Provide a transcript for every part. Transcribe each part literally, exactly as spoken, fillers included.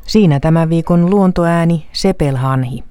Siinä tämän viikon luontoääni Sepelhanhi.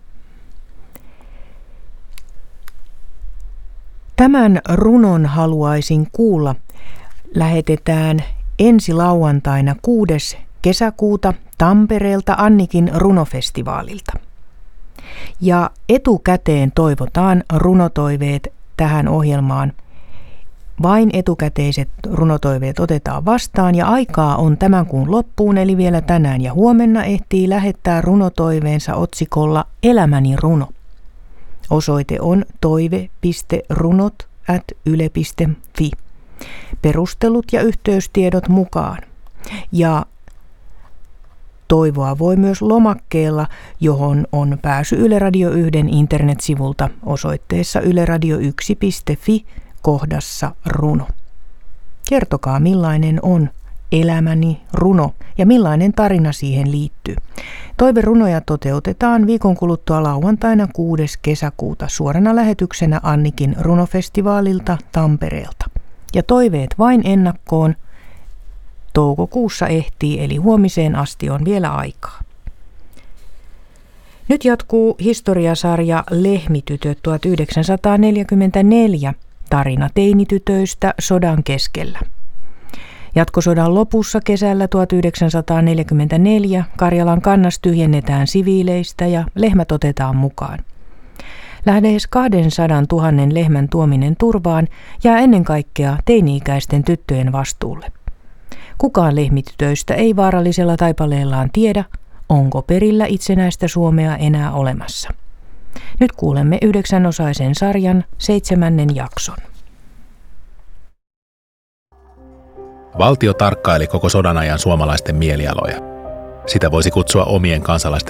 Tämän runon haluaisin kuulla lähetetään ensi lauantaina kuudes kesäkuuta Tampereelta Annikin runofestivaalilta. Ja etukäteen toivotaan runotoiveet tähän ohjelmaan. Vain etukäteiset runotoiveet otetaan vastaan ja aikaa on tämän kuun loppuun, eli vielä tänään ja huomenna ehtii lähettää runotoiveensa otsikolla Elämäni runo. Osoite on toive piste runot ät yle piste fi. Perustelut ja yhteystiedot mukaan. Ja toivoa voi myös lomakkeella, johon on pääsy Yle Radio yksi internetsivulta osoitteessa yle radio yksi piste fi kohdassa runo. Kertokaa millainen on elämäni runo ja millainen tarina siihen liittyy. Toiverunoja toteutetaan viikon kuluttua lauantaina kuudes kesäkuuta suorana lähetyksenä Annikin runofestivaalilta Tampereelta. Ja toiveet vain ennakkoon. Toukokuussa ehtii, eli huomiseen asti on vielä aikaa. Nyt jatkuu historiasarja Lehmitytöt tuhatyhdeksänsataaneljäkymmentäneljä, tarina teinitytöistä sodan keskellä. Jatkosodan lopussa kesällä tuhatyhdeksänsataaneljäkymmentäneljä Karjalan kannas tyhjennetään siviileistä ja lehmät otetaan mukaan. Lähes kaksisataatuhatta lehmän tuominen turvaan jää ennen kaikkea teini-ikäisten tyttöjen vastuulle. Kukaan lehmitytöistä ei vaarallisella taipaleellaan tiedä, onko perillä itsenäistä Suomea enää olemassa. Nyt kuulemme yhdeksänosaisen sarjan seitsemännen jakson. Valtio tarkkaili koko sodan ajan suomalaisten mielialoja. Sitä voisi kutsua omien kansalaisten